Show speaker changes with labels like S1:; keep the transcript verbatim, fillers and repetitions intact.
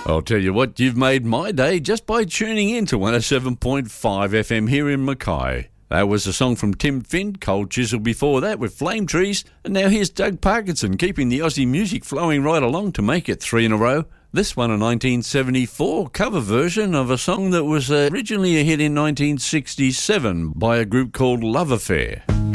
S1: I'll tell you what, you've made my day just by tuning in to one oh seven point five F M here in Mackay. That was a song from Tim Finn, Cold Chisel before that with Flame Trees, and now here's Doug Parkinson keeping the Aussie music flowing right along to make it three in a row. This one a nineteen seventy-four cover version of a song that was uh, originally a hit in nineteen sixty-seven by a group called Love Affair.